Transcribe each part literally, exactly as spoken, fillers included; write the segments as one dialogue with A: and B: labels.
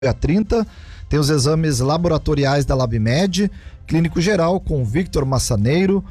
A: dia trinta, tem os exames laboratoriais da LabMed, clínico geral com Victor Massaneiro,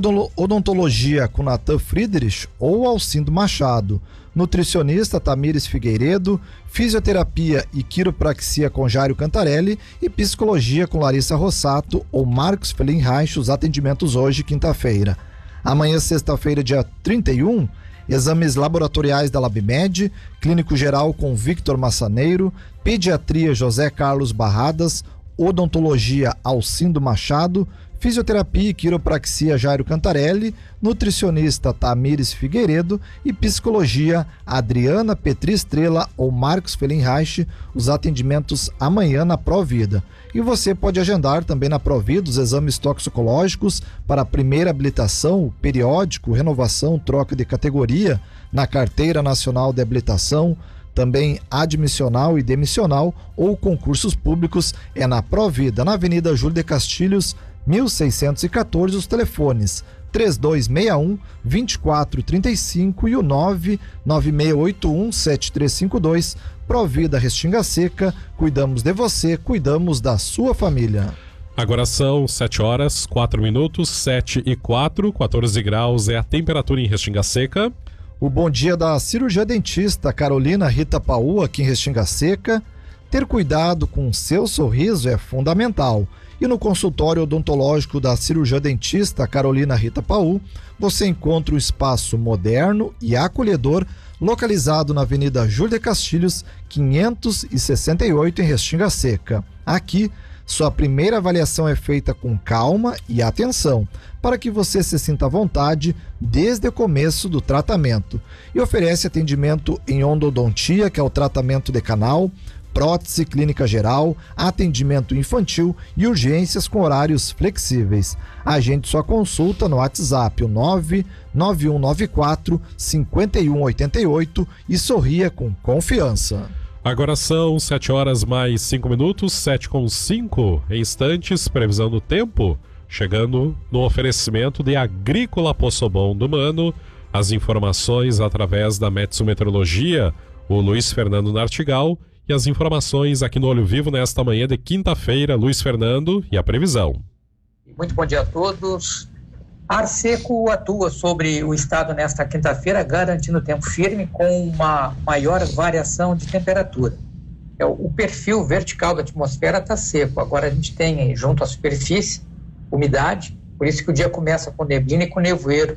A: odontologia com Natan Friedrich ou Alcindo Machado, nutricionista Tamires Figueiredo, fisioterapia e quiropraxia com Jairo Cantarelli e psicologia com Larissa Rossato ou Marcos Felinreich, os atendimentos hoje, quinta-feira. Amanhã, sexta-feira, dia trinta e um, exames laboratoriais da LabMed, clínico geral com Victor Massaneiro, pediatria José Carlos Barradas, odontologia Alcindo Machado, fisioterapia e quiropraxia Jairo Cantarelli, nutricionista Tamires Figueiredo e psicologia Adriana Petri Estrela ou Marcos Felinreich, os atendimentos amanhã na Provida. E você pode agendar também na Provida os exames toxicológicos para a primeira habilitação, periódico, renovação, troca de categoria na Carteira Nacional de Habilitação, também admissional e demissional ou concursos públicos é na Provida, na Avenida Júlio de Castilhos, mil seiscentos e quatorze, os telefones três dois seis um, dois quatro três cinco e o nove nove seis oito um, sete três cinco dois. Provida Restinga Seca, cuidamos de você, cuidamos da sua família.
B: Agora são sete horas, quatro minutos, sete e quatro, quatorze graus é a temperatura em Restinga Seca.
A: O bom dia da cirurgia dentista Carolina Rita Paú, aqui em Restinga Seca. Ter cuidado com seu sorriso é fundamental. E no consultório odontológico da cirurgia dentista Carolina Rita Paú, você encontra um espaço moderno e acolhedor, localizado na Avenida Júlio de Castilhos, quinhentos e sessenta e oito, em Restinga Seca. Aqui, sua primeira avaliação é feita com calma e atenção, para que você se sinta à vontade desde o começo do tratamento. E oferece atendimento em endodontia, que é o tratamento de canal, prótese, clínica geral, atendimento infantil e urgências com horários flexíveis. Agende sua consulta no WhatsApp, o nove nove um nove quatro, cinco um oito oito, e sorria com confiança.
B: Agora são sete horas mais cinco minutos, sete com cinco em instantes, previsão do tempo, chegando no oferecimento de Agrícola Possobon do Mano, as informações através da Metsu Meteorologia, o Luiz Fernando Nartigal, e as informações aqui no Olho Vivo nesta manhã de quinta-feira. Luiz Fernando, e a previsão.
C: Muito bom dia a todos. Ar seco atua sobre o estado nesta quinta-feira, garantindo tempo firme com uma maior variação de temperatura. É, o perfil vertical da atmosfera está seco. Agora a gente tem aí, junto à superfície, umidade, por isso que o dia começa com neblina e com nevoeiro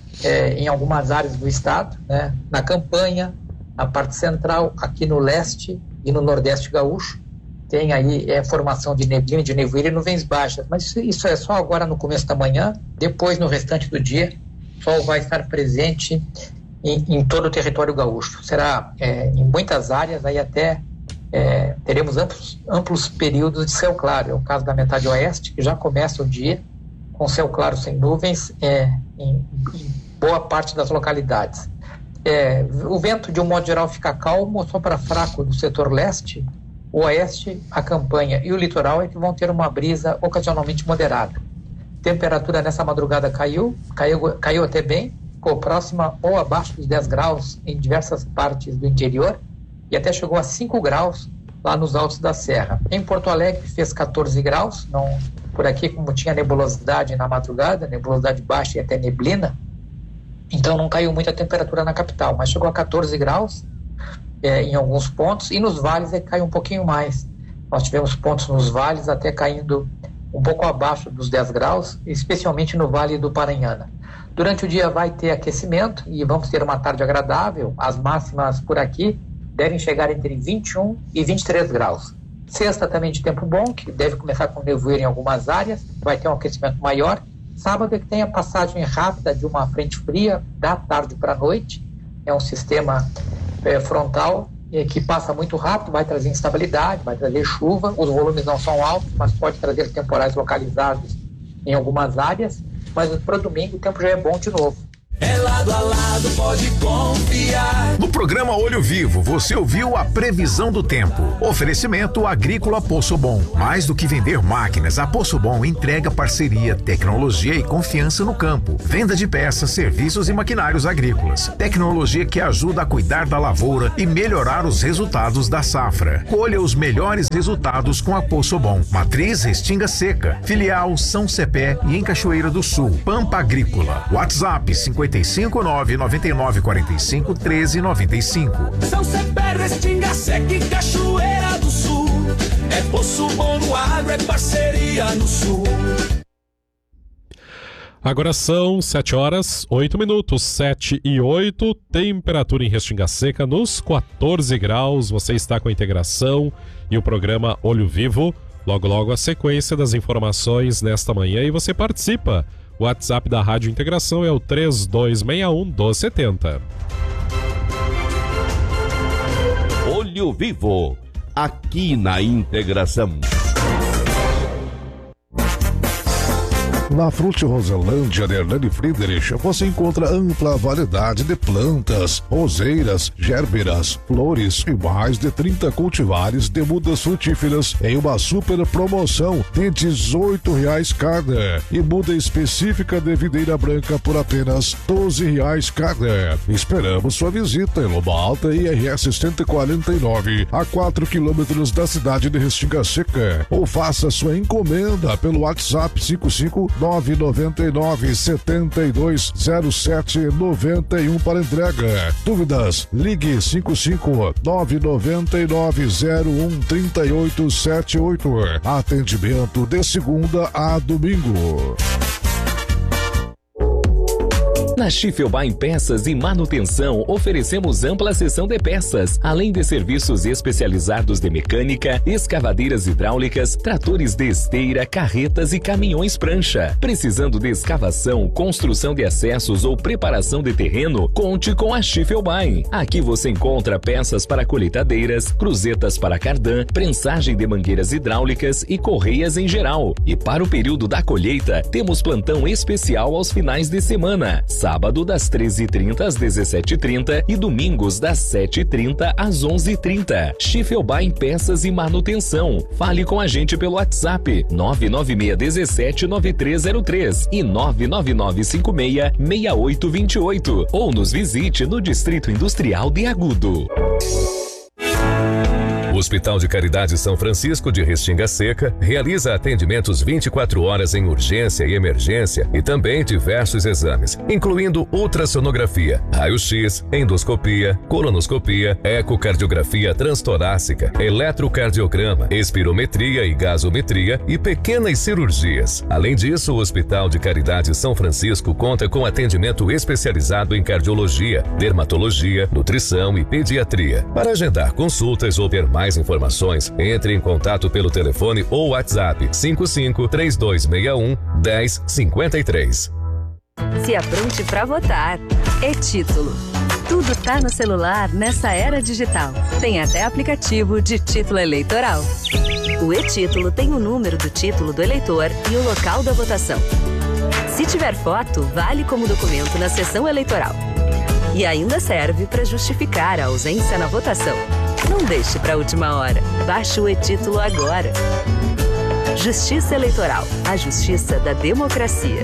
C: é, em algumas áreas do estado, né? Na campanha, na parte central, aqui no leste e no nordeste gaúcho, tem aí é, formação de neblina, de nevoeiro e nuvens baixas, mas isso, isso é só agora no começo da manhã. Depois, no restante do dia, o sol vai estar presente em, em todo o território gaúcho. Será é, em muitas áreas, aí até é, teremos amplos, amplos períodos de céu claro. É o caso da metade oeste, que já começa o dia com céu claro sem nuvens é, em, em boa parte das localidades. É, o vento, de um modo geral, fica calmo, só para fraco do setor leste, o oeste, a campanha e o litoral é que vão ter uma brisa ocasionalmente moderada. Temperatura nessa madrugada caiu, caiu, caiu até bem, ficou próxima ou abaixo dos dez graus em diversas partes do interior e até chegou a cinco graus lá nos altos da serra. Em Porto Alegre fez catorze graus, não, por aqui, como tinha nebulosidade na madrugada, nebulosidade baixa e até neblina, então não caiu muito a temperatura na capital, mas chegou a catorze graus é, em alguns pontos, e nos vales é que caiu um pouquinho mais. Nós tivemos pontos nos vales até caindo um pouco abaixo dos dez graus, especialmente no Vale do Paranhana. Durante o dia vai ter aquecimento e vamos ter uma tarde agradável. As máximas por aqui devem chegar entre vinte e um e vinte e três graus. Sexta também de tempo bom, que deve começar com nevoeiro em algumas áreas, vai ter um aquecimento maior. Sábado é que tem a passagem rápida de uma frente fria da tarde para a noite. É um sistema é, frontal é, que passa muito rápido, vai trazer instabilidade, vai trazer chuva. Os volumes não são altos, mas pode trazer temporais localizados em algumas áreas. Mas para o domingo o tempo já é bom de novo.
D: Ela lado a lado, pode confiar.
E: No programa Olho Vivo, você ouviu a previsão do tempo. Oferecimento Agrícola Poço Bom. Mais do que vender máquinas, a Poço Bom entrega parceria, tecnologia e confiança no campo. Venda de peças, serviços e maquinários agrícolas. Tecnologia que ajuda a cuidar da lavoura e melhorar os resultados da safra. Colha os melhores resultados com a Poço Bom. Matriz Restinga Seca. Filial São Cepé e em Cachoeira do Sul. Pampa Agrícola. WhatsApp cinco cinco nove nove nove quatro cinco um três nove cinco.
D: São Cepé, Restinga Seca e Cachoeira do Sul. É Poço Bom no agro, é parceria no sul.
B: Agora são sete horas, oito minutos, sete e oito, temperatura em Restinga Seca nos quatorze graus. Você está com a integração e o programa Olho Vivo. Logo, logo a sequência das informações nesta manhã e você participa. O WhatsApp da Rádio Integração é o três dois seis um, um dois sete zero.
F: Olho Vivo, aqui na Integração.
G: Na Frute Roselândia de Hernani Friedrich, você encontra ampla variedade de plantas, roseiras, gérberas, flores e mais de trinta cultivares de mudas frutíferas em uma super promoção de dezoito reais cada e muda específica de videira branca por apenas doze reais cada. Esperamos sua visita em Loma Alta I R S cento e quarenta e nove, a quatro quilômetros da cidade de Restinga Seca, ou faça sua encomenda pelo WhatsApp cinco cinco nove nove nove sete dois zero sete nove um para entrega. Dúvidas? Ligue cinco cinco nove nove nove zero um três oito sete oito. Atendimento de segunda a domingo.
H: Na Schiffelbein Peças e Manutenção, oferecemos ampla seção de peças, além de serviços especializados de mecânica, escavadeiras hidráulicas, tratores de esteira, carretas e caminhões prancha. Precisando de escavação, construção de acessos ou preparação de terreno, conte com a Schiffelbein. Aqui você encontra peças para colheitadeiras, cruzetas para cardan, prensagem de mangueiras hidráulicas e correias em geral. E para o período da colheita, temos plantão especial aos finais de semana. Sábado das treze e trinta às dezessete e trinta e domingos das sete e trinta às onze e trinta. Schiffelbein Peças e Manutenção. Fale com a gente pelo WhatsApp nove nove seis um sete nove três zero três e nove nove nove cinco seis seis oito dois oito ou nos visite no Distrito Industrial de Agudo.
I: O Hospital de Caridade São Francisco de Restinga Seca realiza atendimentos vinte e quatro horas em urgência e emergência e também diversos exames, incluindo ultrassonografia, raio-x, endoscopia, colonoscopia, ecocardiografia transtorácica, eletrocardiograma, espirometria e gasometria e pequenas cirurgias. Além disso, o Hospital de Caridade São Francisco conta com atendimento especializado em cardiologia, dermatologia, nutrição e pediatria. Para agendar consultas ou ter mais informações, entre em contato pelo telefone ou WhatsApp cinco cinco três dois seis um um zero cinco três.
J: Se apronte para votar. É título. Tudo tá no celular nessa era digital. Tem até aplicativo de título eleitoral. O e-título tem o número do título do eleitor e o local da votação. Se tiver foto, vale como documento na sessão eleitoral. E ainda serve para justificar a ausência na votação. Não deixe para a última hora. Baixe o e-título agora. Justiça Eleitoral. A justiça da democracia.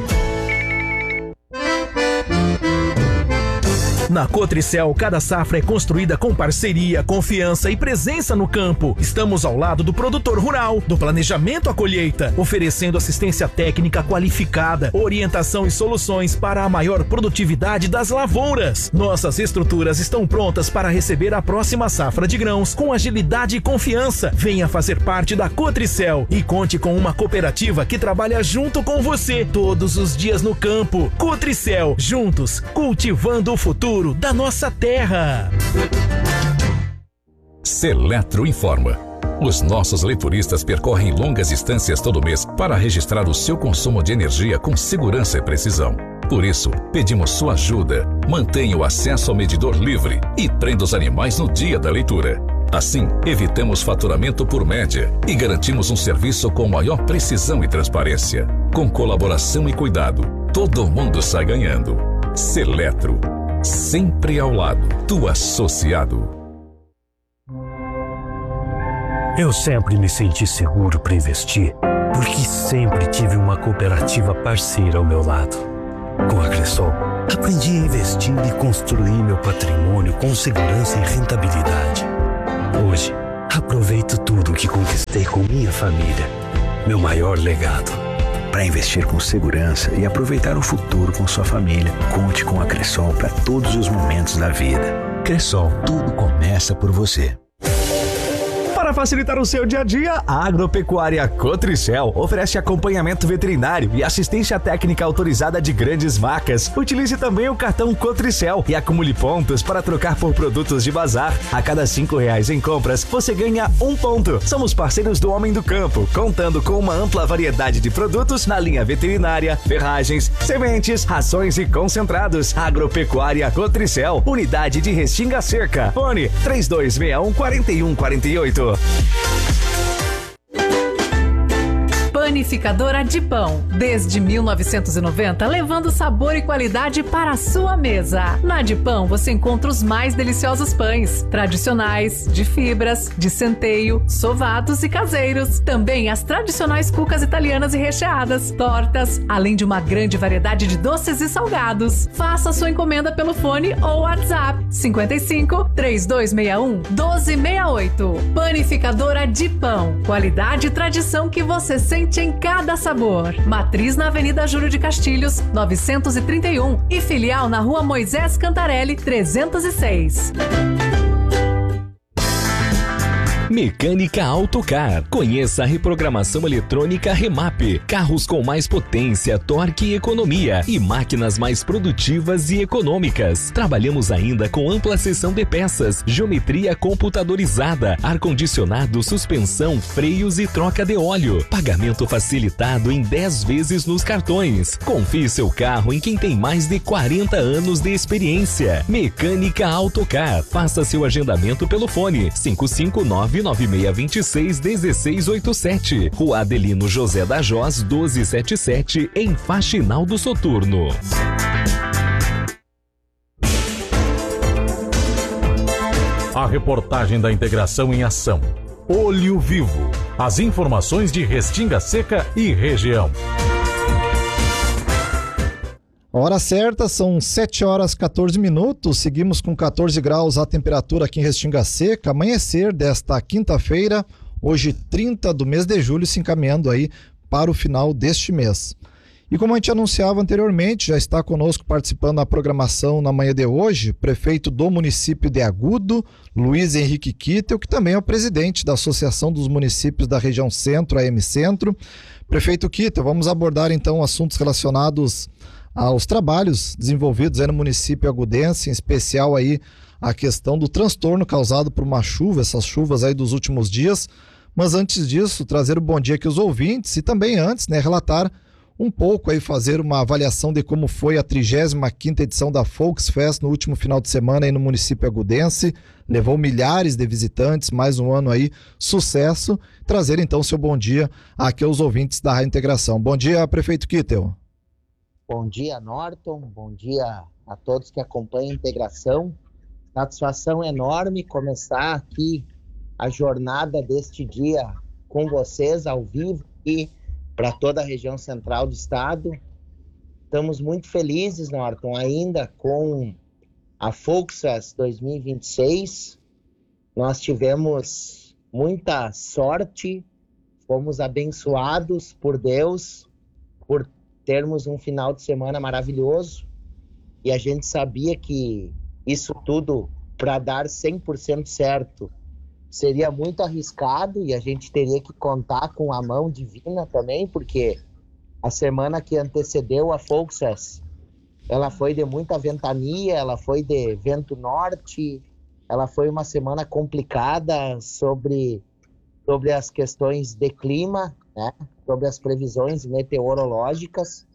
K: Na Cotricel, cada safra é construída com parceria, confiança e presença no campo. Estamos ao lado do produtor rural, do planejamento à colheita, oferecendo assistência técnica qualificada, orientação e soluções para a maior produtividade das lavouras. Nossas estruturas estão prontas para receber a próxima safra de grãos com agilidade e confiança. Venha fazer parte da Cotricel e conte com uma cooperativa que trabalha junto com você todos os dias no campo. Cotricel, juntos, cultivando o futuro da nossa terra.
L: Seletro informa. Os nossos leituristas percorrem longas distâncias todo mês para registrar o seu consumo de energia com segurança e precisão. Por isso, pedimos sua ajuda. Mantenha o acesso ao medidor livre e prenda os animais no dia da leitura. Assim, evitamos faturamento por média e garantimos um serviço com maior precisão e transparência. Com colaboração e cuidado, todo mundo sai ganhando. Seletro, sempre ao lado do associado.
M: Eu sempre me senti seguro para investir, porque sempre tive uma cooperativa parceira ao meu lado. Com a Cressol, aprendi a investir e construir meu patrimônio com segurança e rentabilidade. Hoje, aproveito tudo que conquistei com minha família, meu maior legado.
N: Para investir com segurança e aproveitar o futuro com sua família, conte com a Cressol para todos os momentos da vida. Cressol, tudo começa por você.
O: Para facilitar o seu dia a dia, a Agropecuária Cotricel oferece acompanhamento veterinário e assistência técnica autorizada de grandes marcas. Utilize também o cartão Cotricel e acumule pontos para trocar por produtos de bazar. A cada cinco reais em compras, você ganha um ponto. Somos parceiros do Homem do Campo, contando com uma ampla variedade de produtos na linha veterinária, ferragens, sementes, rações e concentrados. Agropecuária Cotricel, unidade de Restinga Seca. Fone três dois seis um, quatro um quatro oito.
P: Panificadora de Pão, desde mil novecentos e noventa, levando sabor e qualidade para a sua mesa. Na de Pão você encontra os mais deliciosos pães, tradicionais, de fibras, de centeio, sovados e caseiros. Também as tradicionais cucas italianas e recheadas, tortas, além de uma grande variedade de doces e salgados. Faça sua encomenda pelo fone ou WhatsApp cinquenta e cinco, três dois seis um, um dois seis oito. Panificadora de Pão, qualidade e tradição que você sente em cada sabor. Matriz na Avenida Júlio de Castilhos, novecentos e trinta e um e filial na Rua Moisés Cantarelli, trezentos e seis.
H: Mecânica Autocar. Conheça a reprogramação eletrônica Remap. Carros com mais potência, torque e economia e máquinas mais produtivas e econômicas. Trabalhamos ainda com ampla seção de peças, geometria computadorizada, ar-condicionado, suspensão, freios e troca de óleo. Pagamento facilitado em dez vezes nos cartões. Confie seu carro em quem tem mais de quarenta anos de experiência. Mecânica Autocar. Faça seu agendamento pelo fone cinco cinco nove nove seis dois seis um seis oito sete. Rua Adelino José da Joz doze setenta e sete, em Faxinal do Soturno.
Q: A reportagem da integração em ação. Olho Vivo. As informações de Restinga Seca e região.
A: Hora certa, são sete horas e quatorze minutos, seguimos com quatorze graus a temperatura aqui em Restinga Seca, amanhecer desta quinta-feira, hoje trinta do mês de julho, se encaminhando aí para o final deste mês. E como a gente anunciava anteriormente, já está conosco participando da programação na manhã de hoje, prefeito do município de Agudo, Luiz Henrique Kittel, que também é o presidente da Associação dos Municípios da Região Centro, a M Centro. Prefeito Kittel, vamos abordar então assuntos relacionados aos trabalhos desenvolvidos aí no município agudense, em especial aí a questão do transtorno causado por uma chuva, essas chuvas aí dos últimos dias. Mas antes disso, trazer o bom dia aqui aos ouvintes e também antes, né, relatar um pouco aí, fazer uma avaliação de como foi a trigésima quinta edição da Volksfest no último final de semana aí no município agudense. Levou milhares de visitantes, mais um ano aí, sucesso. Trazer então seu bom dia aqui aos ouvintes da Rádio Integração. Bom dia, prefeito Kittel.
R: Bom dia, Norton. Bom dia a todos que acompanham a integração. Satisfação enorme começar aqui a jornada deste dia com vocês ao vivo e para toda a região central do estado. Estamos muito felizes, Norton, ainda com a Volksfest dois mil e vinte e seis. Nós tivemos muita sorte, fomos abençoados por Deus, por termos um final de semana maravilhoso, e a gente sabia que isso tudo, para dar cem por cento certo, seria muito arriscado, e a gente teria que contar com a mão divina também, porque a semana que antecedeu a Volksfest, ela foi de muita ventania, ela foi de vento norte, ela foi uma semana complicada sobre, sobre as questões de clima, né? Sobre as previsões meteorológicas,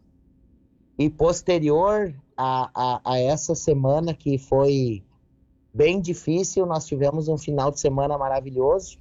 R: e posterior a, a, a essa semana que foi bem difícil, nós tivemos um final de semana maravilhoso,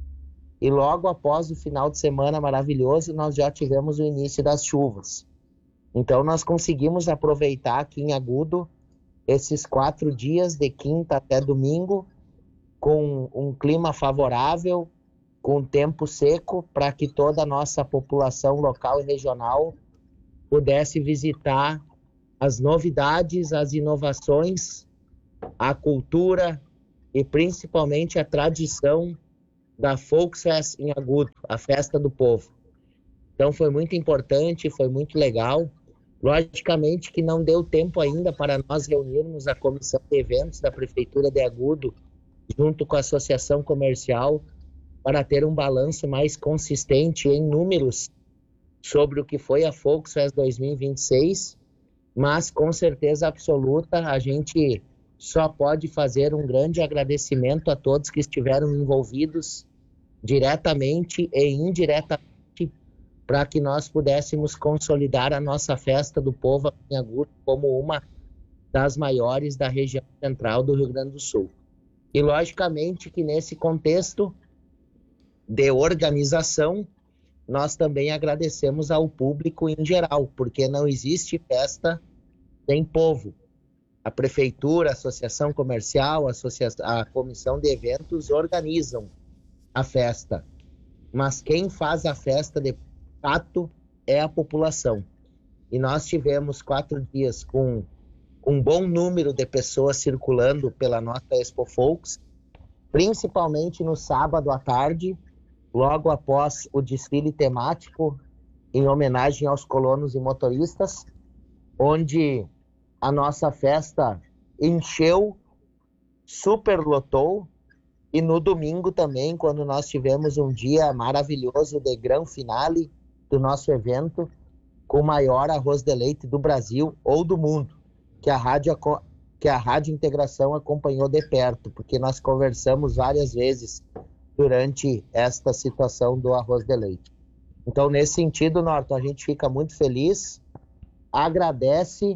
R: e logo após o final de semana maravilhoso nós já tivemos o início das chuvas. Então nós conseguimos aproveitar aqui em Agudo esses quatro dias, de quinta até domingo, com um clima favorável, com tempo seco, para que toda a nossa população local e regional pudesse visitar as novidades, as inovações, a cultura e principalmente a tradição da Volksfest em Agudo, a Festa do Povo. Então foi muito importante, foi muito legal. Logicamente que não deu tempo ainda para nós reunirmos a comissão de eventos da Prefeitura de Agudo, junto com a Associação Comercial, para ter um balanço mais consistente em números sobre o que foi a Volksfest dois mil e vinte e seis, mas com certeza absoluta a gente só pode fazer um grande agradecimento a todos que estiveram envolvidos diretamente e indiretamente para que nós pudéssemos consolidar a nossa Festa do Povo em Agudo como uma das maiores da região central do Rio Grande do Sul. E logicamente que nesse contexto de organização, nós também agradecemos ao público em geral, porque não existe festa sem povo. A Prefeitura, a Associação Comercial, a, Associação, a Comissão de Eventos organizam a festa, mas quem faz a festa de fato é a população. E nós tivemos quatro dias com um bom número de pessoas circulando pela nossa Expo Folks, principalmente no sábado à tarde, logo após o desfile temático em homenagem aos colonos e motoristas, onde a nossa festa encheu, superlotou, e no domingo também, quando nós tivemos um dia maravilhoso de grande finale do nosso evento, com o maior arroz de leite do Brasil ou do mundo, que a Rádio, que a Rádio Integração acompanhou de perto, porque nós conversamos várias vezes durante esta situação do arroz de leite. Então, nesse sentido, Norton, a gente fica muito feliz, agradece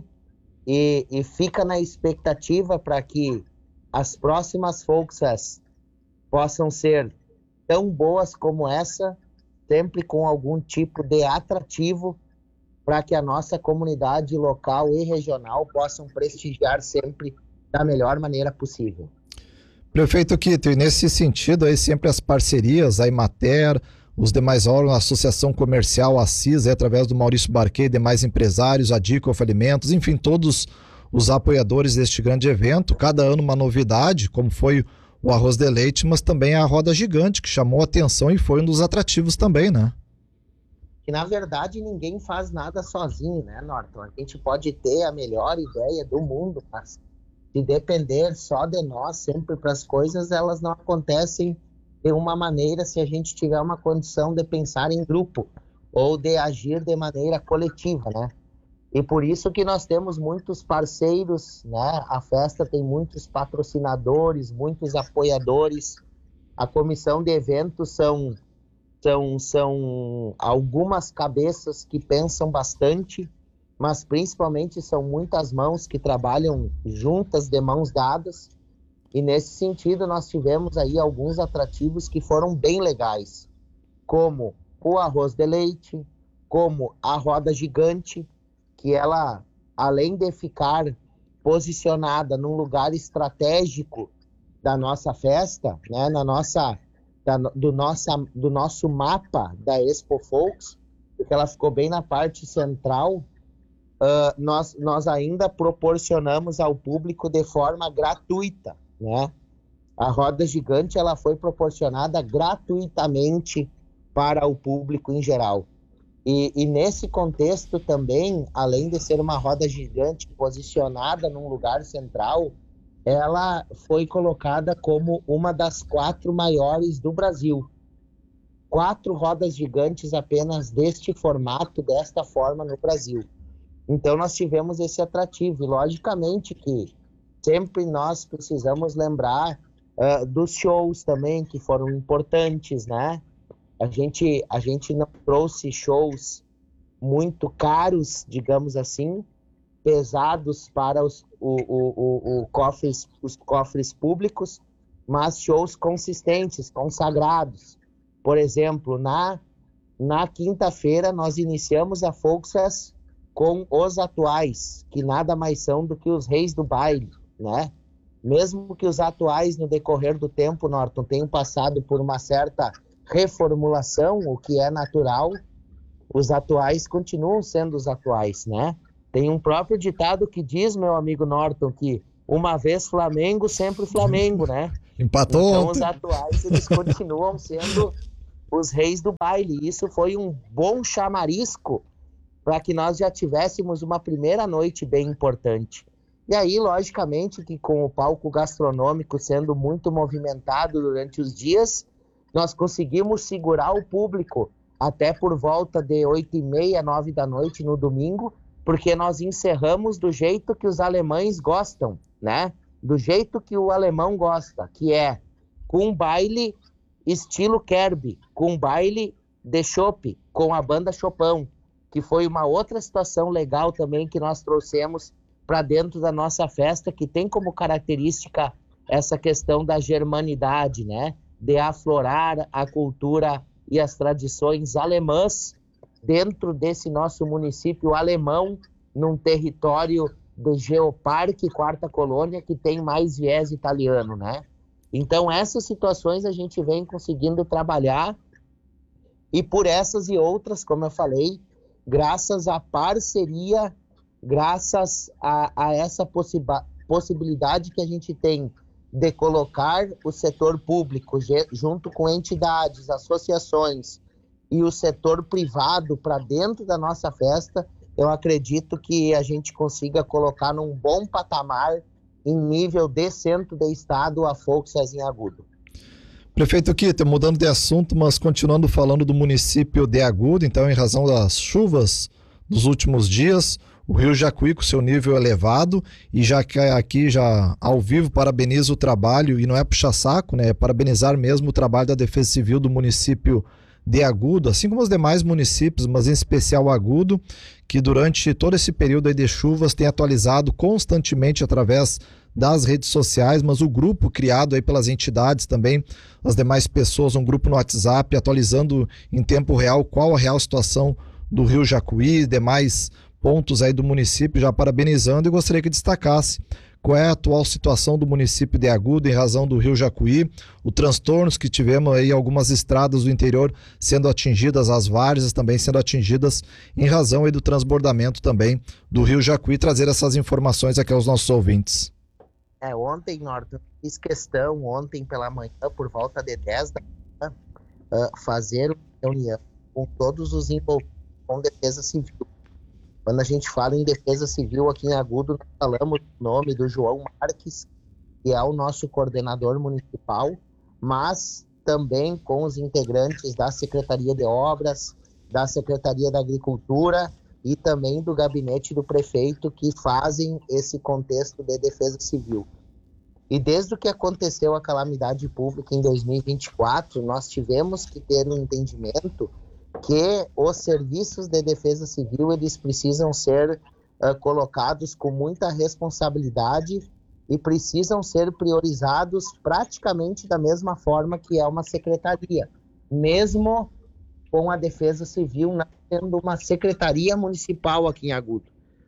R: e, e fica na expectativa para que as próximas Volksfest possam ser tão boas como essa, sempre com algum tipo de atrativo, para que a nossa comunidade local e regional possam prestigiar sempre da melhor maneira possível.
A: Prefeito Quito, e nesse sentido aí sempre as parcerias, a Emater, os demais órgãos, a Associação Comercial, a CIS, através do Maurício Barquet, demais empresários, a Dicof Alimentos, enfim, todos os apoiadores deste grande evento, cada ano uma novidade, como foi o arroz de leite, mas também a roda gigante, que chamou a atenção e foi um dos atrativos também, né?
R: Que na verdade ninguém faz nada sozinho, né, Norton? A gente pode ter a melhor ideia do mundo, mas se depender só de nós sempre para as coisas, elas não acontecem de uma maneira se a gente tiver uma condição de pensar em grupo ou de agir de maneira coletiva, né? E por isso que nós temos muitos parceiros, né? A festa tem muitos patrocinadores, muitos apoiadores. A comissão de eventos são, são, são algumas cabeças que pensam bastante, mas principalmente são muitas mãos que trabalham juntas, de mãos dadas. E nesse sentido nós tivemos aí alguns atrativos que foram bem legais, como o arroz de leite, como a roda gigante, que ela, além de ficar posicionada num lugar estratégico da nossa festa, né, na nossa, da, do, nossa, do nosso mapa da Expo Folks, porque ela ficou bem na parte central, uh, nós, nós ainda proporcionamos ao público de forma gratuita, né? A roda gigante ela foi proporcionada gratuitamente para o público em geral. E, e nesse contexto também, além de ser uma roda gigante posicionada num lugar central, ela foi colocada como uma das quatro maiores do Brasil. Quatro rodas gigantes apenas deste formato, desta forma no Brasil. Então nós tivemos esse atrativo. E logicamente que sempre nós precisamos lembrar uh, dos shows também, que foram importantes, né? A gente, a gente não trouxe shows muito caros, digamos assim, pesados para os, o, o, o, o cofres, os cofres públicos, mas shows consistentes, consagrados. Por exemplo, na, na quinta-feira nós iniciamos a Volksfest com os atuais, que nada mais são do que os reis do baile, né? Mesmo que os atuais, no decorrer do tempo, Norton, tenham passado por uma certa reformulação, o que é natural, os atuais continuam sendo os atuais, né? Tem um próprio ditado que diz, meu amigo Norton, que uma vez Flamengo, sempre Flamengo, né?
A: Empatou
R: Então
A: ontem.
R: os atuais, eles continuam sendo os reis do baile. Isso foi um bom chamarisco para que nós já tivéssemos uma primeira noite bem importante. E aí, logicamente, que com o palco gastronômico sendo muito movimentado durante os dias, nós conseguimos segurar o público até por volta de oito e meia, nove da noite no domingo, porque nós encerramos do jeito que os alemães gostam, né? Do jeito que o alemão gosta, que é com um baile estilo Kerb, com um baile de chopp, com a banda Chopão, que foi uma outra situação legal também que nós trouxemos para dentro da nossa festa, que tem como característica essa questão da germanidade, né? De aflorar a cultura e as tradições alemãs dentro desse nosso município alemão, num território de Geoparque, Quarta Colônia, que tem mais viés italiano, né? Então, essas situações a gente vem conseguindo trabalhar, e por essas e outras, como eu falei, graças à parceria, graças a, a essa possi- possibilidade que a gente tem de colocar o setor público junto com entidades, associações e o setor privado para dentro da nossa festa, eu acredito que a gente consiga colocar num bom patamar em nível de centro de estado a Folk Cezinha Agudo.
A: Prefeito Kitter, mudando de assunto, mas continuando falando do município de Agudo, então em razão das chuvas dos últimos dias, o Rio Jacuí com seu nível elevado, e já que aqui já ao vivo parabenizo o trabalho, e não é puxar saco, né, é parabenizar mesmo o trabalho da Defesa Civil do município de Agudo, assim como os demais municípios, mas em especial Agudo, que durante todo esse período aí de chuvas tem atualizado constantemente através das redes sociais, mas o grupo criado aí pelas entidades também, as demais pessoas, um grupo no WhatsApp atualizando em tempo real qual a real situação do Rio Jacuí, demais pontos aí do município, já parabenizando, e gostaria que destacasse qual é a atual situação do município de Agudo em razão do Rio Jacuí, os transtornos que tivemos aí, algumas estradas do interior sendo atingidas, as várzeas também sendo atingidas em razão aí do transbordamento também do Rio Jacuí, trazer essas informações aqui aos nossos ouvintes.
R: É, ontem, Norton, fiz questão, ontem pela manhã, por volta de dez da manhã, uh, fazer uma reunião com todos os envolvidos com defesa civil. Quando a gente fala em defesa civil aqui em Agudo, nós falamos o nome do João Marques, que é o nosso coordenador municipal, mas também com os integrantes da Secretaria de Obras, da Secretaria da Agricultura e também do gabinete do prefeito, que fazem esse contexto de defesa civil. E desde que aconteceu a calamidade pública em dois mil e vinte e quatro, nós tivemos que ter um entendimento que os serviços de defesa civil, eles precisam ser uh, colocados com muita responsabilidade e precisam ser priorizados praticamente da mesma forma que é uma secretaria, mesmo com a defesa civil não sendo uma secretaria municipal aqui em Agudo.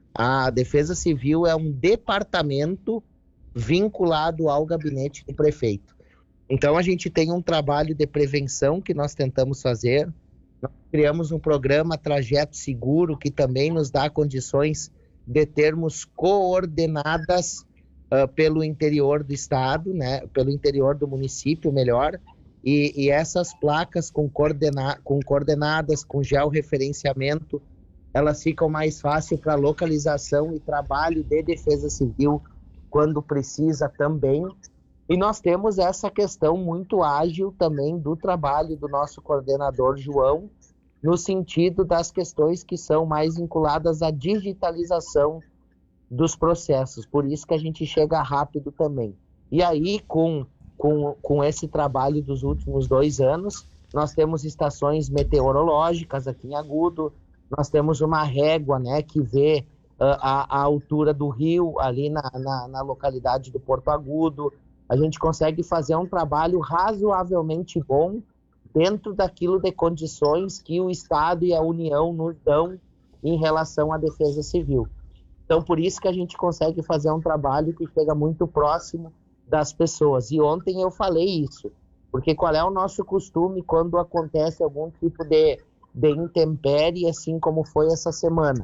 R: A defesa civil é um departamento vinculado ao gabinete do prefeito. Então a gente tem um trabalho de prevenção que nós tentamos fazer. Nós criamos um programa Trajeto Seguro, que também nos dá condições de termos coordenadas uh, pelo interior do estado, né, pelo interior do município, melhor, e, e essas placas com, coordena com coordenadas, com georreferenciamento, elas ficam mais fáceis para localização e trabalho de defesa civil quando precisa também. E nós temos essa questão muito ágil também do trabalho do nosso coordenador João, no sentido das questões que são mais vinculadas à digitalização dos processos. Por isso que a gente chega rápido também. E aí, com, com, com esse trabalho dos últimos dois anos, nós temos estações meteorológicas aqui em Agudo, nós temos uma régua, né, que vê uh, a, a altura do rio ali na, na, na localidade do Porto Agudo. A gente consegue fazer um trabalho razoavelmente bom dentro daquilo de condições que o Estado e a União nos dão em relação à defesa civil. Então, por isso que a gente consegue fazer um trabalho que chega muito próximo das pessoas. E ontem eu falei isso, porque qual é o nosso costume quando acontece algum tipo de, de intempérie, assim como foi essa semana?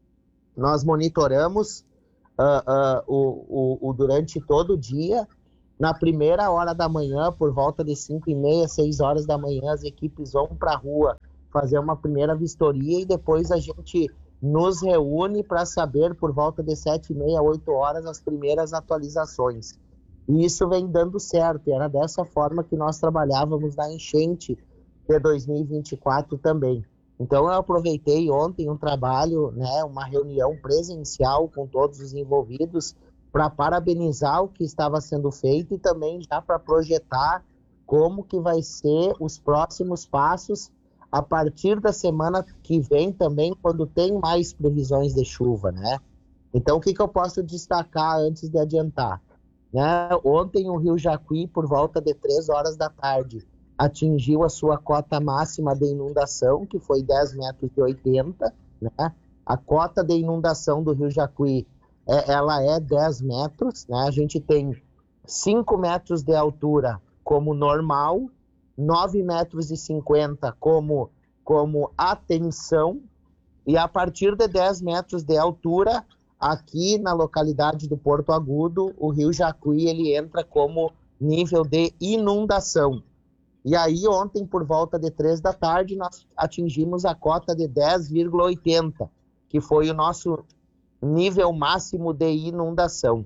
R: Nós monitoramos uh, uh, o, o, o durante todo o dia. Na primeira hora da manhã, por volta de cinco e meia, seis horas da manhã, as equipes vão para a rua fazer uma primeira vistoria e depois a gente nos reúne para saber, por volta de sete e meia, oito horas, as primeiras atualizações. E isso vem dando certo, e era dessa forma que nós trabalhávamos na enchente de dois mil e vinte e quatro também. Então eu aproveitei ontem um trabalho, né, uma reunião presencial com todos os envolvidos para parabenizar o que estava sendo feito e também já para projetar como que vai ser os próximos passos a partir da semana que vem também, quando tem mais previsões de chuva, né? Então, o que, que eu posso destacar antes de adiantar? Né? Ontem o Rio Jacuí, por volta de três horas da tarde, atingiu a sua cota máxima de inundação, que foi dez metros e oitenta, né? A cota de inundação do Rio Jacuí, é, ela é dez metros, né? A gente tem cinco metros de altura como normal, nove metros e cinquenta como, como atenção, e a partir de dez metros de altura, aqui na localidade do Porto Agudo, o Rio Jacuí ele entra como nível de inundação. E aí ontem, por volta de três da tarde, nós atingimos a cota de dez vírgula oitenta, que foi o nosso nível máximo de inundação.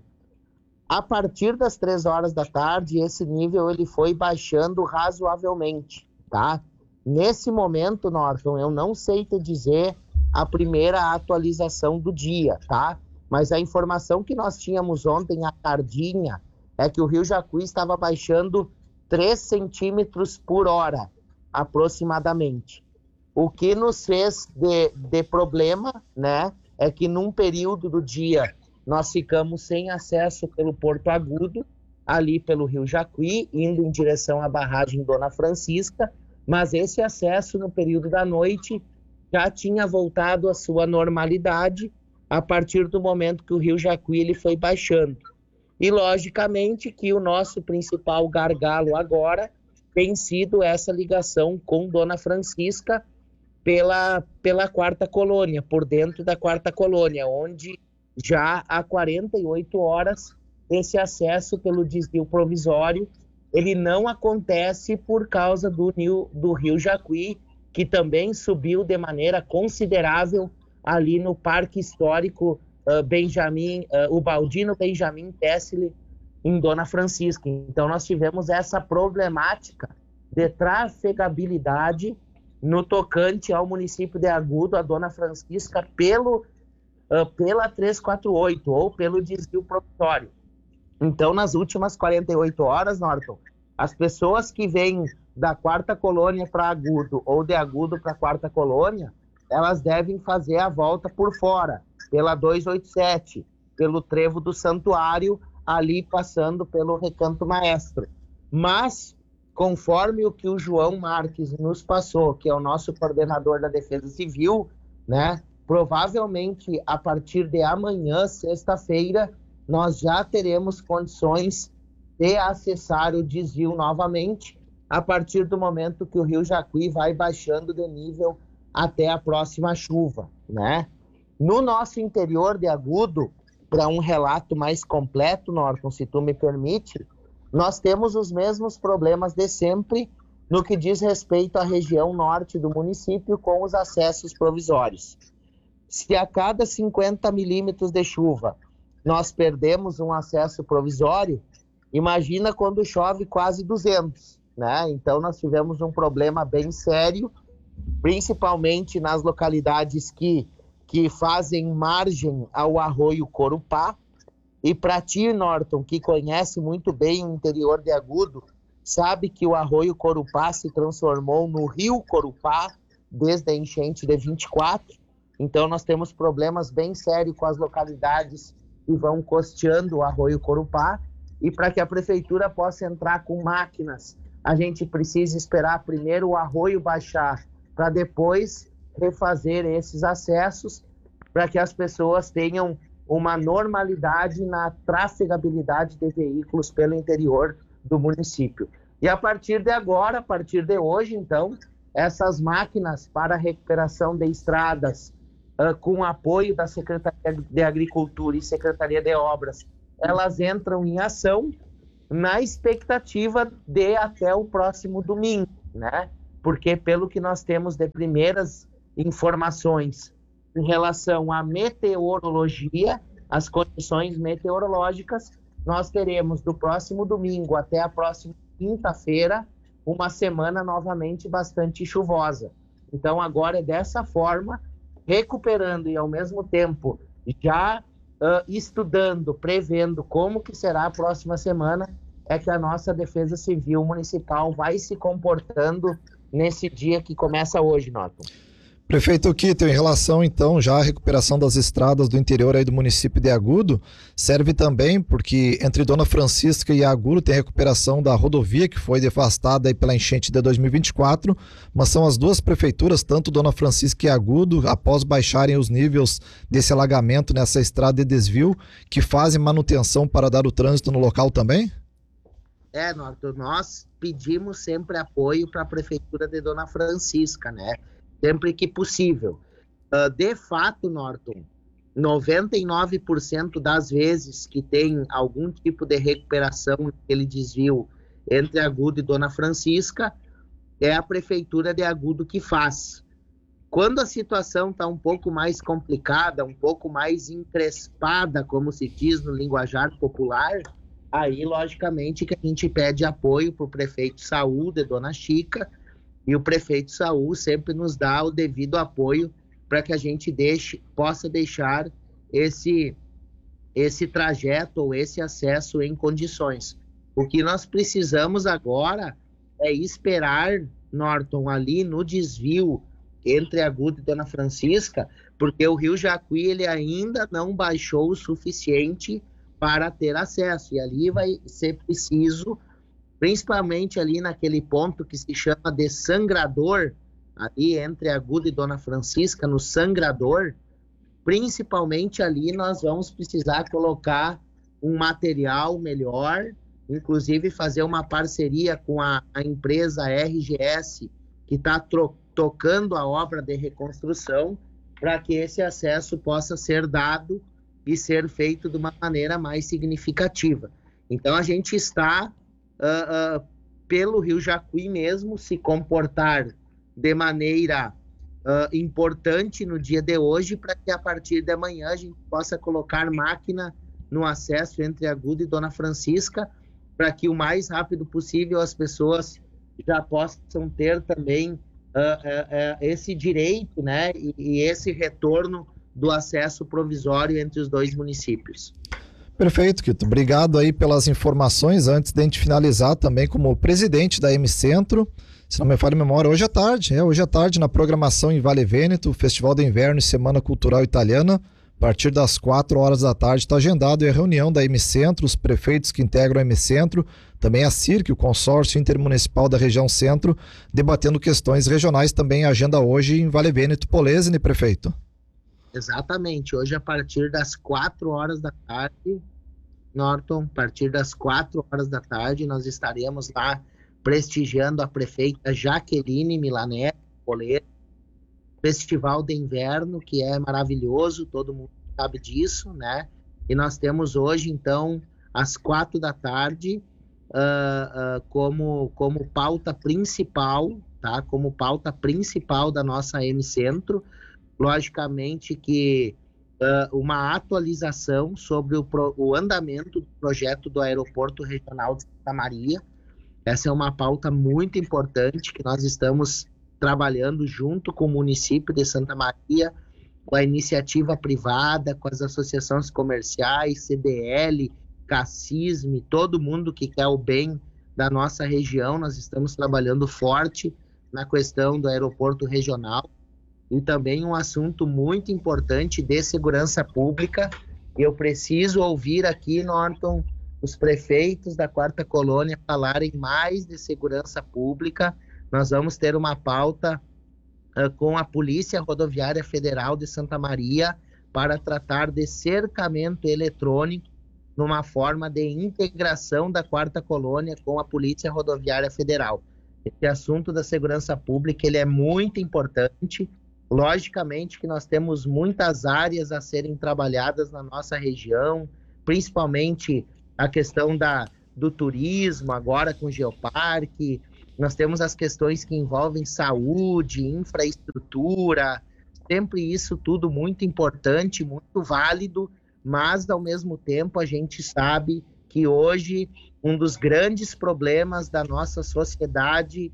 R: A partir das três horas da tarde, esse nível ele foi baixando razoavelmente, tá? Nesse momento, Norton, eu não sei te dizer a primeira atualização do dia, tá? Mas a informação que nós tínhamos ontem, à tardinha, é que o Rio Jacuí estava baixando três centímetros por hora, aproximadamente. O que nos fez de, de problema, né, é que num período do dia nós ficamos sem acesso pelo Porto Agudo, ali pelo Rio Jacuí, indo em direção à barragem Dona Francisca, mas esse acesso no período da noite já tinha voltado à sua normalidade a partir do momento que o Rio Jacuí ele foi baixando. E, logicamente, que o nosso principal gargalo agora tem sido essa ligação com Dona Francisca pela, pela quarta colônia, por dentro da quarta colônia, onde já há quarenta e oito horas esse acesso pelo desvio provisório ele não acontece por causa do Rio, do Rio Jacuí, que também subiu de maneira considerável ali no Parque Histórico uh, Benjamin, uh, o Baldino Benjamin Tessile, em Dona Francisca. Então nós tivemos essa problemática de trafegabilidade no tocante ao município de Agudo, a Dona Francisca, pelo, uh, pela trezentos e quarenta e oito, ou pelo desvio provisório. Então, nas últimas quarenta e oito horas, Norton, as pessoas que vêm da quarta colônia para Agudo, ou de Agudo para a quarta colônia, elas devem fazer a volta por fora, pela duzentos e oitenta e sete, pelo Trevo do Santuário, ali passando pelo Recanto Maestro. Mas, conforme o que o João Marques nos passou, que é o nosso coordenador da Defesa Civil, né, provavelmente a partir de amanhã, sexta-feira, nós já teremos condições de acessar o desvio novamente, a partir do momento que o Rio Jacuí vai baixando de nível até a próxima chuva, né? No nosso interior de Agudo, para um relato mais completo, Norton, se tu me permite, nós temos os mesmos problemas de sempre no que diz respeito à região norte do município com os acessos provisórios. Se a cada cinquenta milímetros de chuva nós perdemos um acesso provisório, imagina quando chove quase duzentos, né? Então nós tivemos um problema bem sério, principalmente nas localidades que, que fazem margem ao Arroio Corupá. E para ti, Norton, que conhece muito bem o interior de Agudo, sabe que o Arroio Corupá se transformou no Rio Corupá desde a enchente de vinte e quatro. Então nós temos problemas bem sérios com as localidades que vão costeando o Arroio Corupá, e para que a prefeitura possa entrar com máquinas, a gente precisa esperar primeiro o arroio baixar, para depois refazer esses acessos para que as pessoas tenham uma normalidade na trafegabilidade de veículos pelo interior do município. E a partir de agora, a partir de hoje, então, essas máquinas para recuperação de estradas, uh, com apoio da Secretaria de Agricultura e Secretaria de Obras, elas entram em ação na expectativa de até o próximo domingo, né? Porque pelo que nós temos de primeiras informações em relação à meteorologia, as condições meteorológicas, nós teremos do próximo domingo até a próxima quinta-feira uma semana novamente bastante chuvosa. Então agora é dessa forma, recuperando e ao mesmo tempo já uh, estudando, prevendo como que será a próxima semana, é que a nossa Defesa Civil Municipal vai se comportando nesse dia que começa hoje, Norton.
A: Prefeito Kito, em relação então já à recuperação das estradas do interior aí do município de Agudo, serve também porque entre Dona Francisca e Agudo tem a recuperação da rodovia que foi devastada aí pela enchente de dois mil e vinte e quatro, mas são as duas prefeituras, tanto Dona Francisca e Agudo, após baixarem os níveis desse alagamento nessa estrada de desvio, que fazem manutenção para dar o trânsito no local também?
R: É, Norton, nós pedimos sempre apoio para a prefeitura de Dona Francisca, né? Sempre que possível. Uh, de fato, Norton, noventa e nove por cento das vezes que tem algum tipo de recuperação naquele desvio entre Agudo e Dona Francisca, é a prefeitura de Agudo que faz. Quando a situação está um pouco mais complicada, um pouco mais encrespada, como se diz no linguajar popular, aí, logicamente, que a gente pede apoio para o prefeito Saúl de Dona Chica, e o prefeito Saúl sempre nos dá o devido apoio para que a gente deixe, possa deixar esse, esse trajeto ou esse acesso em condições. O que nós precisamos agora é esperar, Norton, ali no desvio entre Agudo e Dona Francisca, porque o Rio Jacuí ele ainda não baixou o suficiente para ter acesso, e ali vai ser preciso, principalmente ali naquele ponto que se chama de Sangrador, ali entre Agudo e Dona Francisca, no Sangrador, principalmente ali nós vamos precisar colocar um material melhor, inclusive fazer uma parceria com a, a empresa R G S, que está tocando a obra de reconstrução, para que esse acesso possa ser dado e ser feito de uma maneira mais significativa. Então a gente está Uh, uh, pelo Rio Jacuí mesmo se comportar de maneira uh, importante no dia de hoje, para que a partir de amanhã a gente possa colocar máquina no acesso entre Agudo e Dona Francisca, para que o mais rápido possível as pessoas já possam ter também uh, uh, uh, esse direito, né, e, e esse retorno do acesso provisório entre os dois municípios.
A: Perfeito, Kito. Obrigado aí pelas informações. Antes de a gente finalizar também como presidente da M Centro, se não me falha a memória, hoje à tarde, é, hoje à tarde na programação em Vale Vêneto, Festival de Inverno e Semana Cultural Italiana, a partir das quatro horas da tarde está agendado a reunião da M Centro, os prefeitos que integram a M Centro, também a C I R C, o Consórcio Intermunicipal da Região Centro, debatendo questões regionais, também a agenda hoje em Vale Vêneto. Polese, prefeito?
R: Exatamente, hoje a partir das quatro horas da tarde, Norton, a partir das quatro horas da tarde, nós estaremos lá prestigiando a prefeita Jaqueline Milanese, Festival de Inverno, que é maravilhoso, todo mundo sabe disso, né? E nós temos hoje, então, às quatro da tarde, uh, uh, como, como pauta principal, tá? Como pauta principal da nossa M Centro, logicamente que uh, uma atualização sobre o, pro, o andamento do projeto do Aeroporto Regional de Santa Maria. Essa é uma pauta muito importante que nós estamos trabalhando junto com o município de Santa Maria, com a iniciativa privada, com as associações comerciais, C D L, CACISM, todo mundo que quer o bem da nossa região. Nós estamos trabalhando forte na questão do aeroporto regional. E também um assunto muito importante de segurança pública. Eu preciso ouvir aqui, Norton, os prefeitos da Quarta Colônia falarem mais de segurança pública. Nós vamos ter uma pauta uh, com a Polícia Rodoviária Federal de Santa Maria para tratar de cercamento eletrônico numa forma de integração da Quarta Colônia com a Polícia Rodoviária Federal. Esse assunto da segurança pública ele é muito importante. Logicamente que nós temos muitas áreas a serem trabalhadas na nossa região, principalmente a questão da, do turismo, agora com o Geoparque. Nós temos as questões que envolvem saúde, infraestrutura, sempre isso tudo muito importante, muito válido, mas ao mesmo tempo a gente sabe que hoje um dos grandes problemas da nossa sociedade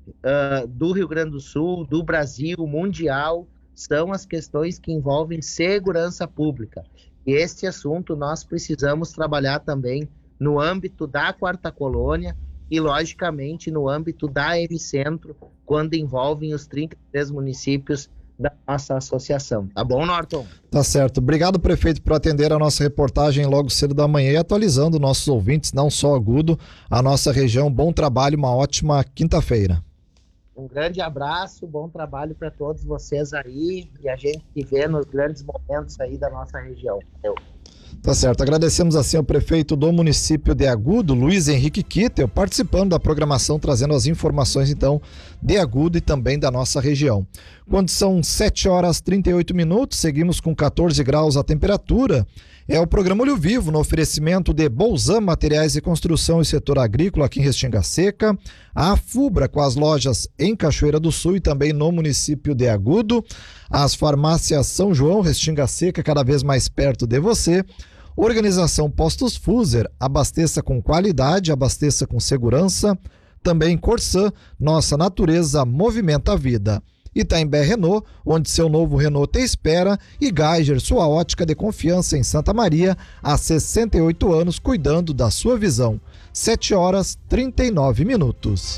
R: uh, do Rio Grande do Sul, do Brasil, mundial, são as questões que envolvem segurança pública. E este assunto nós precisamos trabalhar também no âmbito da Quarta Colônia e, logicamente, no âmbito da M Centro, quando envolvem os trinta e três municípios da nossa associação. Tá bom, Norton?
A: Tá certo. Obrigado, prefeito, por atender a nossa reportagem logo cedo da manhã e atualizando nossos ouvintes, não só Agudo, a nossa região. Bom trabalho, uma ótima quinta-feira.
R: Um grande abraço, bom trabalho para todos vocês aí e a gente se vê nos grandes momentos aí da nossa região. Eu.
A: Tá certo, agradecemos assim ao prefeito do município de Agudo, Luiz Henrique Kittel, participando da programação, trazendo as informações então de Agudo e também da nossa região. Quando são sete horas e trinta e oito minutos, seguimos com quatorze graus a temperatura. É o programa Olho Vivo, no oferecimento de Bolzan Materiais de Construção e Setor Agrícola aqui em Restinga Seca, a Fubra com as lojas em Cachoeira do Sul e também no município de Agudo, as farmácias São João, Restinga Seca, cada vez mais perto de você, Organização Postos Fuser, abasteça com qualidade, abasteça com segurança, também Corsã, nossa natureza movimenta a vida. Itaimbé Renault, onde seu novo Renault te espera, e Geiger, sua ótica de confiança em Santa Maria, há sessenta e oito anos, cuidando da sua visão. sete horas e trinta e nove minutos.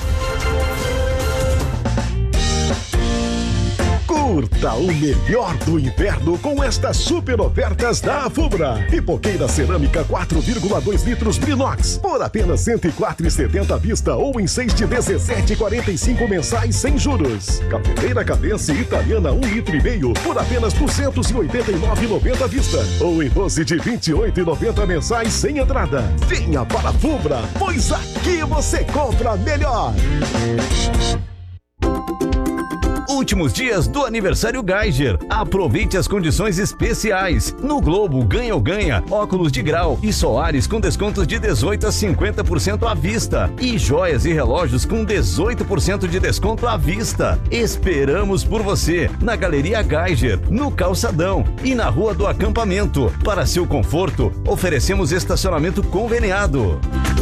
S: Curta o melhor do inverno com estas super ofertas da Fubra. Pipoqueira cerâmica quatro vírgula dois litros Brinox por apenas cento e quatro reais e setenta centavos à vista ou em seis de dezessete reais e quarenta e cinco centavos mensais sem juros. Cafeteira Cadence italiana um litro e meio por apenas duzentos e oitenta e nove reais e noventa centavos à vista ou em doze de vinte e oito reais e noventa centavos mensais sem entrada. Venha para a Fubra, pois aqui você compra melhor.
T: Últimos dias do aniversário Geiger. Aproveite as condições especiais. No Globo, ganha ou ganha, óculos de grau e Soares com descontos de dezoito a cinquenta por cento à vista. E joias e relógios com dezoito por cento de desconto à vista. Esperamos por você na Galeria Geiger, no Calçadão e na Rua do Acampamento. Para seu conforto, oferecemos estacionamento conveniado.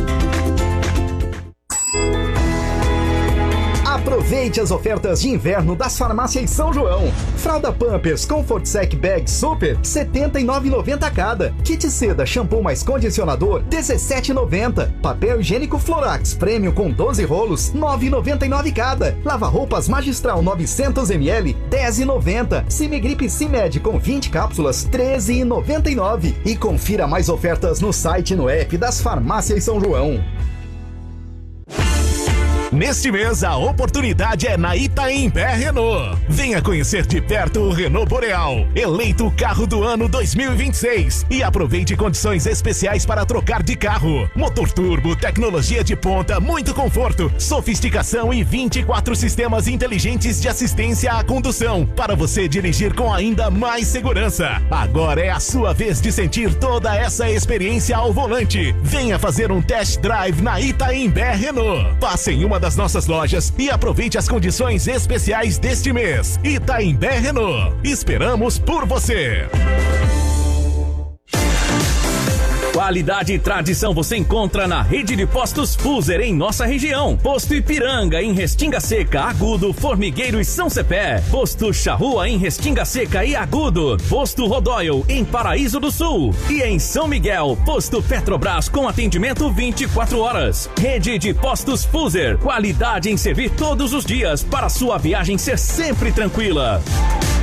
K: Aproveite as ofertas de inverno das farmácias São João. Fralda Pampers Comfort Sec Bag Super, setenta e nove reais e noventa centavos cada. Kit seda shampoo mais condicionador, dezessete reais e noventa centavos. Papel higiênico Florax Premium com doze rolos, nove reais e noventa e nove centavos cada. Lava-roupas Magistral novecentos mililitros, dez reais e noventa centavos. Cimegripe Cimed com vinte cápsulas, treze reais e noventa e nove centavos. E confira mais ofertas no site e no app das farmácias São João.
S: Neste mês, a oportunidade é na Itaimbé Renault. Venha conhecer de perto o Renault Boreal, eleito o carro do ano dois mil e vinte e seis. E aproveite condições especiais para trocar de carro. Motor turbo, tecnologia de ponta, muito conforto, sofisticação e vinte e quatro sistemas inteligentes de assistência à condução, para você dirigir com ainda mais segurança. Agora é a sua vez de sentir toda essa experiência ao volante. Venha fazer um test drive na Itaimbé Renault. Passe em uma das nossas lojas e aproveite as condições especiais deste mês. Itaimbé Renault. Esperamos por você.
T: Qualidade e tradição você encontra na rede de postos Fuser em nossa região. Posto Ipiranga em Restinga Seca, Agudo, Formigueiro e São Cepé. Posto Charrua em Restinga Seca e Agudo. Posto Rodóio em Paraíso do Sul. E em São Miguel, Posto Petrobras com atendimento vinte e quatro horas. Rede de postos Fuser. Qualidade em servir todos os dias para sua viagem ser sempre tranquila.